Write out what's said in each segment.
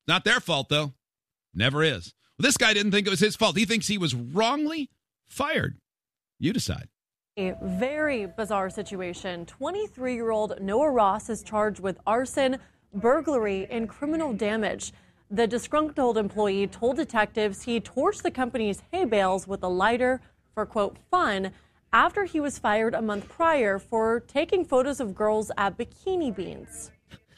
Not their fault, though. Never is. Well, this guy didn't think it was his fault. He thinks he was wrongly fired. You decide. A very bizarre situation. 23-year-old Noah Ross is charged with arson, burglary, and criminal damage. The disgruntled employee told detectives he torched the company's hay bales with a lighter for, quote, fun, after he was fired a month prior for taking photos of girls at Bikini Beans.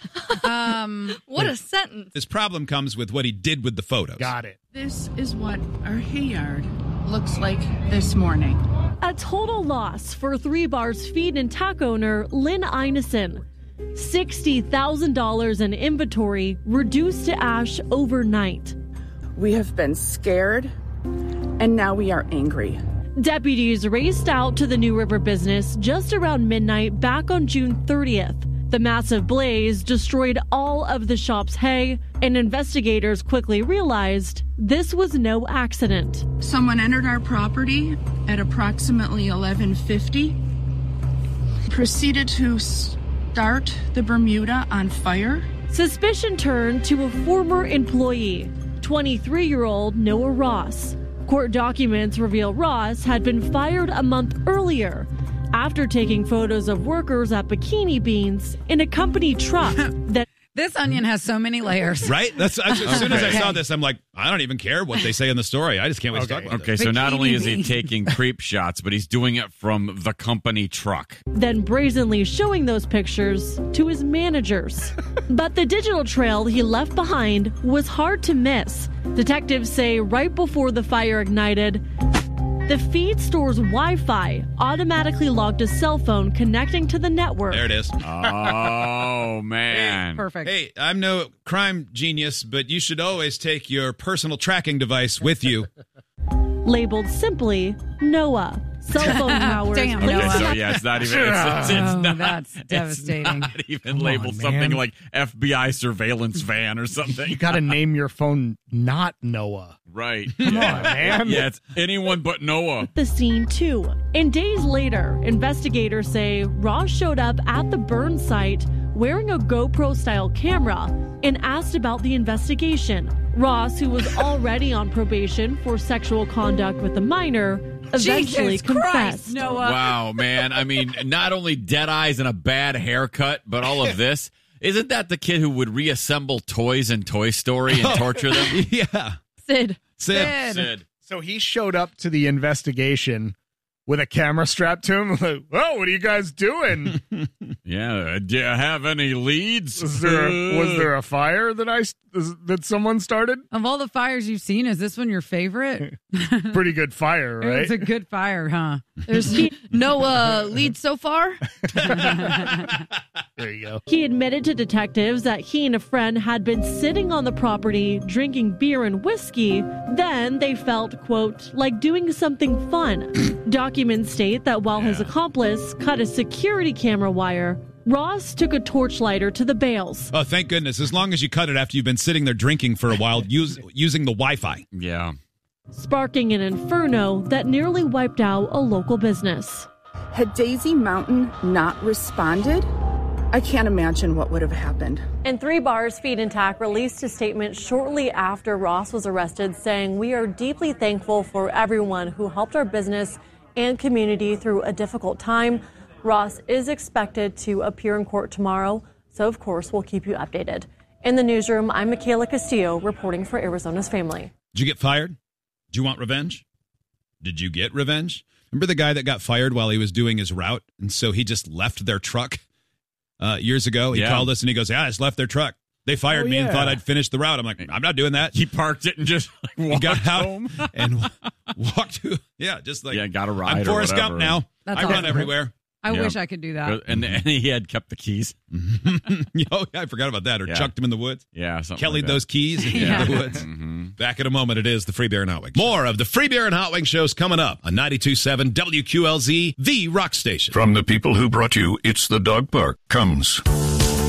What a sentence. His problem comes with what he did with the photos. Got it. This is what our hay yard looks like this morning. A total loss for Three Bars Feed and Tack owner Lynn Einison. $60,000 in inventory reduced to ash overnight. We have been scared, and now we are angry. Deputies raced out to the New River business just around midnight back on June 30th. The massive blaze destroyed all of the shop's hay, and investigators quickly realized this was no accident. Someone entered our property at approximately 11:50, proceeded to start the Bermuda on fire. Suspicion turned to a former employee, 23-year-old Noah Ross. Court documents reveal Ross had been fired a month earlier after taking photos of workers at Bikini Beans in a company truck that... This onion has so many layers. Right? As soon as I saw this, I'm like, I don't even care what they say in the story. I just can't wait to talk about it. Okay, so not only is he taking creep shots, but he's doing it from the company truck. Then brazenly showing those pictures to his managers. But the digital trail he left behind was hard to miss. Detectives say right before the fire ignited, the feed store's Wi-Fi automatically logged a cell phone connecting to the network. There it is. Oh, man. Perfect. Hey, I'm no crime genius, but you should always take your personal tracking device with you. Labeled simply Noah. Cell phone towers. Damn, Okay, Noah. so yeah, it's not even. It's not. That's devastating. It's not even labeled something like FBI surveillance van or something. You got to name your phone not Noah. Right. Come on, man. Yeah, it's anyone but Noah. The scene too. And days later, investigators say Ross showed up at the burn site wearing a GoPro-style camera and asked about the investigation. Ross, who was already on probation for sexual conduct with a minor, eventually Jesus confessed. Christ, Noah. Wow, man. I mean, not only dead eyes and a bad haircut, but all of this. Isn't that the kid who would reassemble toys in Toy Story and torture them? Yeah. Sid. Sid. So he showed up to the investigation with a camera strapped to him. Like, oh, what are you guys doing? Yeah. Do you have any leads? Was there a fire that someone started? Of all the fires you've seen, is this one your favorite? Pretty good fire, right? It's a good fire, huh? There's no lead so far. There you go. He admitted to detectives that he and a friend had been sitting on the property drinking beer and whiskey. Then they felt, quote, like doing something fun. Documents state that while his accomplice cut a security camera wire, Ross took a torchlighter to the bales. Oh, thank goodness. As long as you cut it after you've been sitting there drinking for a while, using the Wi-Fi. Yeah. Sparking an inferno that nearly wiped out a local business. Had Daisy Mountain not responded, I can't imagine what would have happened. And Three Bars Feed and Tack released a statement shortly after Ross was arrested saying, "We are deeply thankful for everyone who helped our business and community through a difficult time." Ross is expected to appear in court tomorrow, so of course we'll keep you updated. In the newsroom, I'm Michaela Castillo reporting for Arizona's Family. Did you get fired? Do you want revenge? Did you get revenge? Remember the guy that got fired while he was doing his route, and so he just left their truck years ago? He called us and he goes, I just left their truck. They fired me and thought I'd finished the route. I'm like, I'm not doing that. He parked it and just walked got out home. and walked to, just like, got a ride. I'm Forrest Gump now. That's I run awesome. everywhere. I wish I could do that. And he had kept the keys. Oh, I forgot about that. Or chucked him in the woods. Yeah, something Kelly'd like that. those keys in the woods. Back in a moment, it is the Free Beer and Hot Wings. More of the Free Beer and Hot Wings shows coming up on 92.7 WQLZ, the rock station. From the people who brought you It's the Dog Park comes